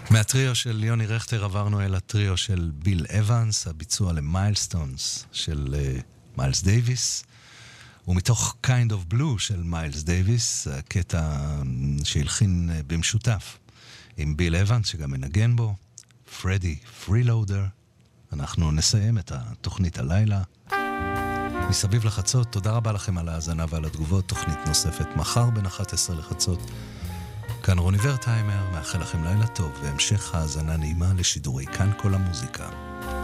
מהטריו של יוני רכטר עברנו אל הטריו של ביל אבנס, הביצוע למיילסטונס של מיילס דייביס, ומתוך Kind of Blue של מיילס דייביס, הקטע שהלחין במשותף עם ביל אבנס שגם מנגן בו, פרדי פרילואודר. אנחנו נסיים את התוכנית הלילה מסביב לחצות. תודה רבה לכם על ההאזנה ועל התגובות. תוכנית נוספת מחר בין 11 לחצות. כאן רוני ורטהיימר, מאחל לכם לילה טוב והמשך האזנה נעימה לשידורי כאן כל המוזיקה.